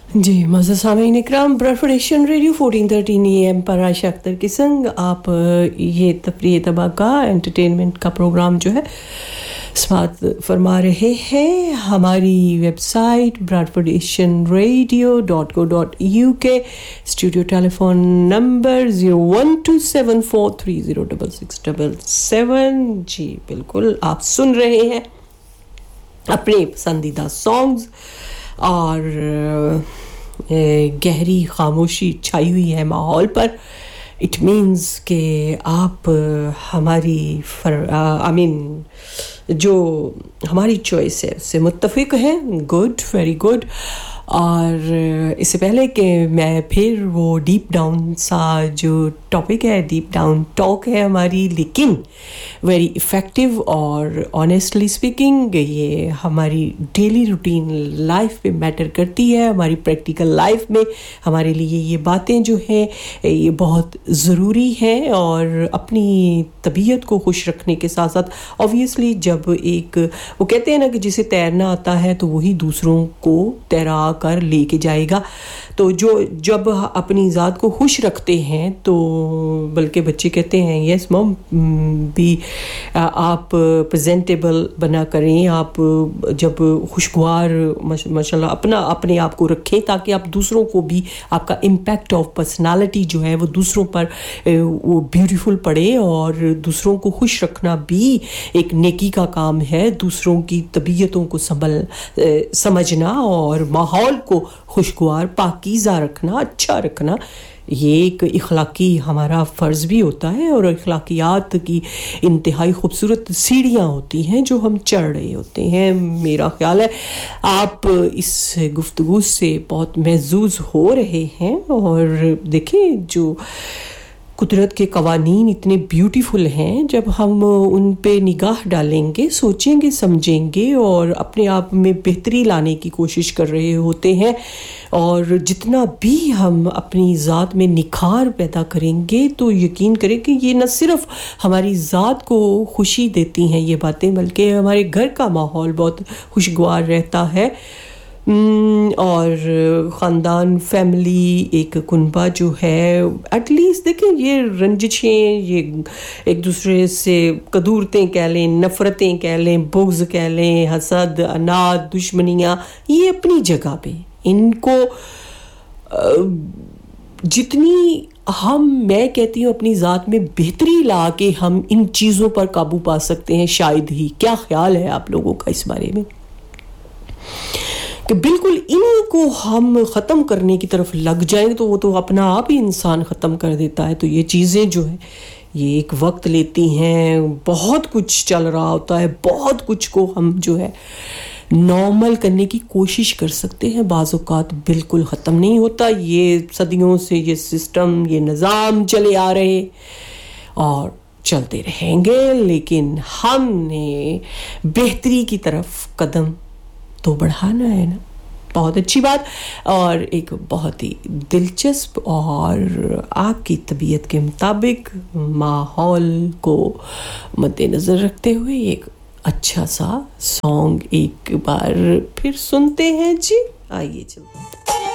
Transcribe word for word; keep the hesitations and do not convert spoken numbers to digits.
जी मज़ा सामीन इकराम ब्रॉडफोर्ड Asian radio fourteen thirteen A M पर आयशा अख्तर के संग आप ये तफरीह तबाका एंटरटेनमेंट का प्रोग्राम जो है समाअत फरमा रहे हैं। हमारी website ब्रॉडफोर्ड Asian radio dot co dot U के, studio telephone number zero one two seven four three zero six six seven seven. जी बिल्कुल, आप सुन रहे हैं अपने पसंदीदा सॉन्ग्स और गहरी खामोशी छाई हुई है माहौल पर। इट मीन्स कि आप हमारी आई मीन जो हमारी चॉइस है उससे मुत्तफिक हैं। Good, very good. और इससे पहले कि मैं फिर वो डीप डाउन सा जो टॉपिक है, डीप डाउन टॉक है हमारी, लेकिन वेरी इफ़ेक्टिव और ऑनेस्टली स्पीकिंग ये हमारी डेली रूटीन लाइफ पे मैटर करती है। हमारी प्रैक्टिकल लाइफ में हमारे लिए ये बातें जो हैं ये बहुत ज़रूरी हैं। और अपनी तबीयत को खुश रखने के साथ साथ ऑब्वियसली जब एक वो कहते हैं ना कि जिसे तैरना आता है तो वही दूसरों को तैरा कर लेके जाएगा। तो जो जब अपनी ज़ात को खुश रखते हैं तो बल्कि बच्चे कहते हैं यस मॉम भी आप प्रेजेंटेबल बना करें, आप जब खुशगवार माशाल्लाह अपना अपने आप को रखें ताकि आप दूसरों को भी आपका इम्पैक्ट ऑफ पर्सनालिटी जो है वो दूसरों पर वो ब्यूटीफुल पड़े। और दूसरों को खुश रखना भी एक नेकी का काम है, दूसरों की तबीयतों को संभल समझना और माहौल को खुशगवार पाकीज़ा रखना, अच्छा रखना, ये एक इखलाकी हमारा फ़र्ज़ भी होता है। और इखलाकियात की इंतहाई खूबसूरत सीढ़ियाँ होती हैं जो हम चढ़ रहे होते हैं। मेरा ख़्याल है आप इस गुफ्तगू से बहुत महज़ूज़ हो रहे हैं। और देखिए जो कुदरत के कवानीन इतने ब्यूटीफुल हैं, जब हम उन पे निगाह डालेंगे, सोचेंगे, समझेंगे और अपने आप में बेहतरी लाने की कोशिश कर रहे होते हैं। और जितना भी हम अपनी ज़ात में निखार पैदा करेंगे तो यकीन करें कि ये न सिर्फ़ हमारी ज़ात को खुशी देती हैं ये बातें, बल्कि हमारे घर का माहौल बहुत खुशगवार रहता है। और ख़ानदान, फैमिली, एक कुनबा जो है एटलीस्ट देखें ये रंजिशें, ये एक दूसरे से कदूरतें कह लें, नफ़रतें कह लें, बुग़्ज़ कह लें, हसद, अनाद, दुश्मनियाँ, ये अपनी जगह पे इनको जितनी हम मैं कहती हूँ अपनी ज़ात में बेहतरी ला के हम इन चीज़ों पर काबू पा सकते हैं शायद ही। क्या ख़्याल है आप लोगों का इस बारे में कि बिल्कुल इन्हीं को हम ख़त्म करने की तरफ लग जाएं तो वो तो अपना आप ही इंसान ख़त्म कर देता है। तो ये चीज़ें जो है ये एक वक्त लेती हैं, बहुत कुछ चल रहा होता है, बहुत कुछ को हम जो है नॉर्मल करने की कोशिश कर सकते हैं। बाज़ औक़ात बिल्कुल ख़त्म नहीं होता, ये सदियों से ये सिस्टम, ये निज़ाम चले आ रहे और चलते रहेंगे, लेकिन हमने बेहतरी की तरफ कदम तो बढ़ाना है ना। बहुत अच्छी बात और एक बहुत ही दिलचस्प और आपकी तबीयत के मुताबिक माहौल को मद्देनज़र रखते हुए एक अच्छा सा सॉन्ग एक बार फिर सुनते हैं। जी आइए चलते हैं।